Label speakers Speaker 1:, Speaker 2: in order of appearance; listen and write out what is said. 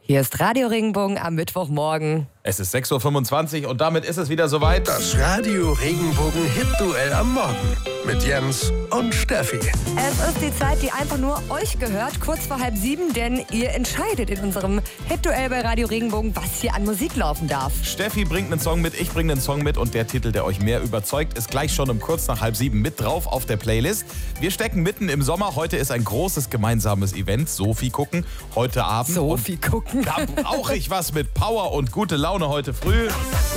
Speaker 1: Hier ist Radio Regenbogen am Mittwochmorgen.
Speaker 2: Es ist 6:25 Uhr und damit ist es wieder soweit.
Speaker 3: Das Radio Regenbogen Hit-Duell am Morgen mit Jens und Steffi.
Speaker 1: Es ist die Zeit, die einfach nur euch gehört, kurz vor 6:30, denn ihr entscheidet in unserem Hit-Duell bei Radio Regenbogen, was hier an Musik laufen darf.
Speaker 2: Steffi bringt einen Song mit, ich bringe einen Song mit und der Titel, der euch mehr überzeugt, ist gleich schon um kurz nach 6:30 mit drauf auf der Playlist. Wir stecken mitten im Sommer, heute ist ein großes gemeinsames Event, Sophie gucken, heute Abend.
Speaker 1: Sophie gucken.
Speaker 2: Da brauche ich was mit Power und gute Laune heute früh.